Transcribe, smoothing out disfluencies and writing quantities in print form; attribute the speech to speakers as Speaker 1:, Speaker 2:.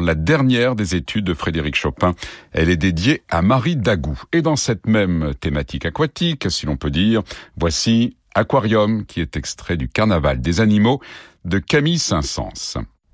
Speaker 1: la dernière des études de Frédéric Chopin. Elle est dédiée à Marie Dagout. Et dans cette même thématique aquatique, si l'on peut dire, voici Aquarium, qui est extrait du Carnaval des animaux de Camille Saint-Saëns.